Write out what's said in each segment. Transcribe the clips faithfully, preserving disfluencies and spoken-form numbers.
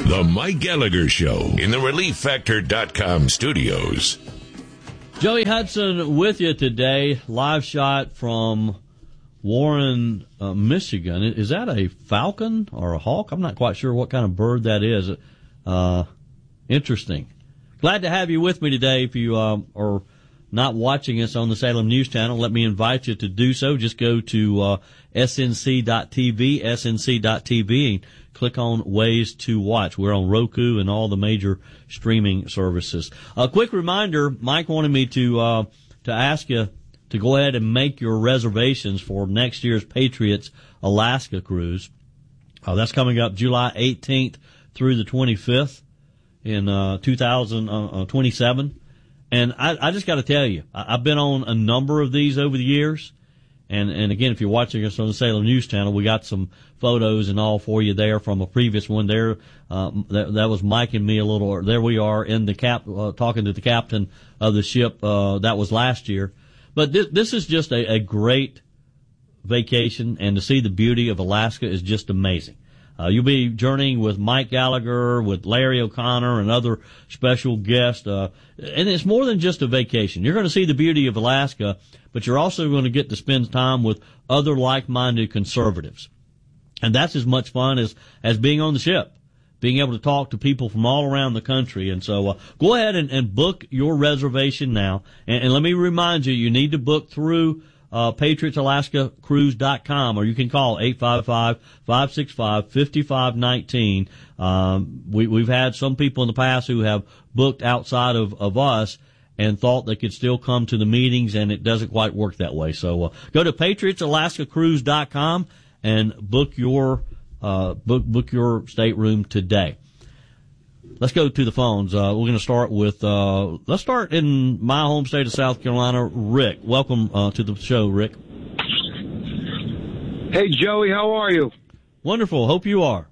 The Mike Gallagher Show in the relief factor dot com studios. Joey Hudson with you today. Live shot from Warren, uh, Michigan. Is that a falcon or a hawk? I'm not quite sure what kind of bird that is. Uh, interesting. Glad to have you with me today. If you um, are not watching us on the Salem News Channel, let me invite you to do so. Just go to uh, S N C dot T V, S N C dot T V, and click on Ways to Watch. We're on Roku and all the major streaming services. A quick reminder, Mike wanted me to uh, to ask you to go ahead and make your reservations for next year's Patriots Alaska cruise. Uh, that's coming up July eighteenth through the twenty-fifth in uh, two thousand twenty-seven. And I, I just got to tell you, I, I've been on a number of these over the years. And, and again, if you're watching us on the Salem News Channel, we got some photos and all for you there from a previous one there. Uh, that, that was Mike and me a little, there we are in the cap, uh, talking to the captain of the ship. Uh, that was last year. But this, this is just a, a great vacation, and to see the beauty of Alaska is just amazing. Uh, you'll be journeying with Mike Gallagher, with Larry O'Connor, and other special guests. Uh, and it's more than just a vacation. You're going to see the beauty of Alaska, but you're also going to get to spend time with other like-minded conservatives. And that's as much fun as, as being on the ship, being able to talk to people from all around the country. And so uh, go ahead and, and book your reservation now. And, and let me remind you, you need to book through Uh, Patriots Alaska Cruise dot com, or you can call eight five five, five six five, five five one nine. Um, we, we've had some people in the past who have booked outside of, of us and thought they could still come to the meetings, and it doesn't quite work that way. So uh, go to Patriots Alaska Cruise dot com and book your uh, book book your stateroom today. Let's go to the phones. Uh, we're going to start with, uh, let's start in my home state of South Carolina. Rick, welcome uh, to the show, Rick. Hey, Joey, how are you? Wonderful. Hope you are.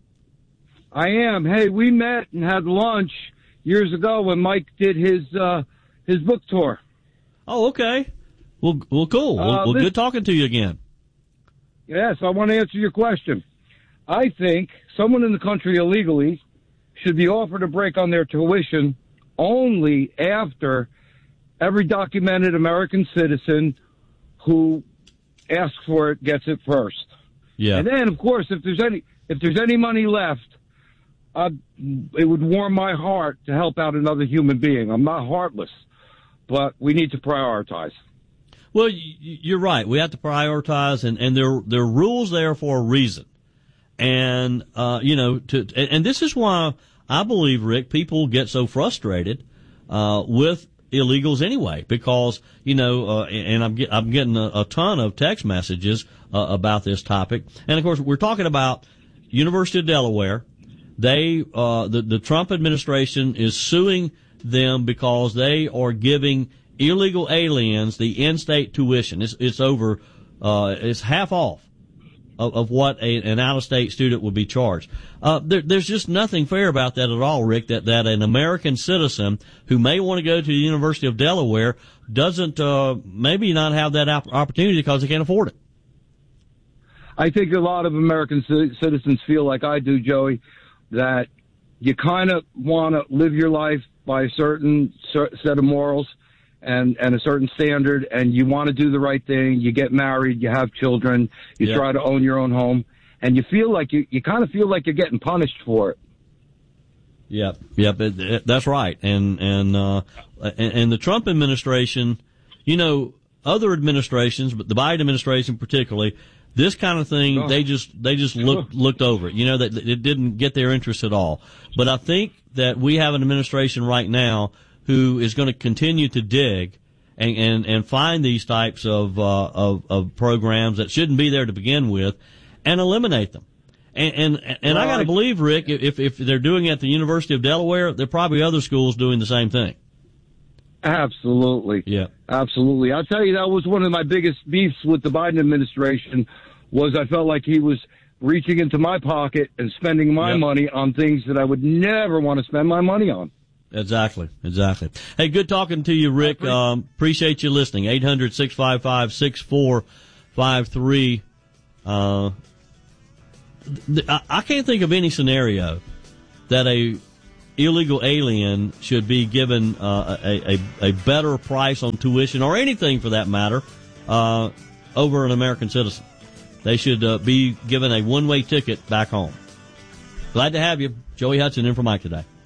I am. Hey, we met and had lunch years ago when Mike did his uh, his book tour. Oh, okay. Well, well cool. Well, Uh, well this- good talking to you again. Yes, I want to answer your question. I think someone in the country illegally should be offered a break on their tuition only after every documented American citizen who asks for it gets it first. Yeah. And then, of course, if there's any if there's any money left, uh, it would warm my heart to help out another human being. I'm not heartless, but we need to prioritize. Well, you're right. We have to prioritize, and, and there, there are rules there for a reason. And, uh, you know, to, and this is why I believe, Rick, people get so frustrated, uh, with illegals anyway, because, you know, uh, and I'm, get, I'm getting a, a ton of text messages, uh, about this topic. And of course, we're talking about University of Delaware. They, uh, the, the Trump administration is suing them because they are giving illegal aliens the in-state tuition. It's, it's over, uh, it's half off of, of what a, an out-of-state student would be charged. Uh, there, there's just nothing fair about that at all, Rick, that, that an American citizen who may want to go to the University of Delaware doesn't, uh, maybe not have that op- opportunity because they can't afford it. I think a lot of American c- citizens feel like I do, Joey, that you kind of want to live your life by a certain cer- set of morals and, and a certain standard, and you want to do the right thing. You get married, you have children, you Yeah. try to own your own home, and you feel like you, you kind of feel like you're getting punished for it. Yep, yep, it, it, that's right. And and uh, and, and the Trump administration, you know, other administrations, but the Biden administration particularly, this kind of thing, Oh. they just they just looked looked over it. You know, that it didn't get their interest at all. But I think that we have an administration right now who is going to continue to dig and and, and find these types of, uh, of of programs that shouldn't be there to begin with, and eliminate them. And and, and I got to Right. believe, Rick, if if they're doing it at the University of Delaware, there are probably other schools doing the same thing. Absolutely. Yeah. Absolutely. I'll tell you, that was one of my biggest beefs with the Biden administration, was I felt like he was reaching into my pocket and spending my Yep. money on things that I would never want to spend my money on. Exactly, exactly. Hey, good talking to you, Rick. Um, appreciate you listening. eight hundred, six five five, six four five three. Uh, th- I, I can't think of any scenario that a illegal alien should be given uh, a, a, a better price on tuition or anything for that matter uh, over an American citizen. They should uh, be given a one-way ticket back home. Glad to have you. Joey Hudson in for Mike today.